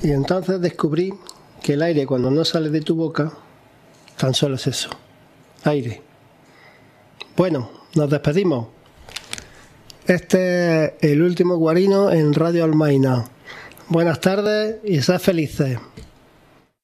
Y entonces descubrí que el aire, cuando no sale de tu boca, tan solo es eso, aire. Bueno, nos despedimos. Este es el último Guarino en Radio Almaina. Buenas tardes y sed felices.